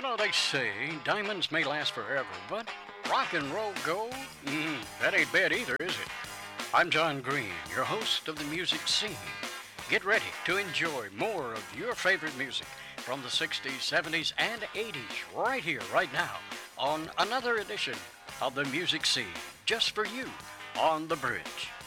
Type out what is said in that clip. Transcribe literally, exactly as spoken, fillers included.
know, they say diamonds may last forever, but rock and roll gold? Mm, that ain't bad either, is it? I'm John Green, your host of the music scene. Get ready to enjoy more of your favorite music from the sixties, seventies, and eighties right here, right now, on another edition of the music scene, just for you, on The Bridge.